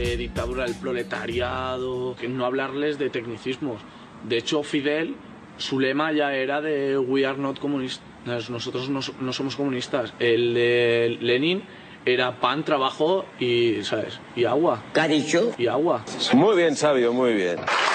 de dictadura del proletariado, que no hablarles de tecnicismos. De hecho, Fidel, su lema ya era de "We are not communists", nosotros no somos comunistas. El de Lenin era pan, trabajo y, ¿sabes? Y agua. ¿Qué ha dicho? Y agua. Muy bien, Sabio, muy bien.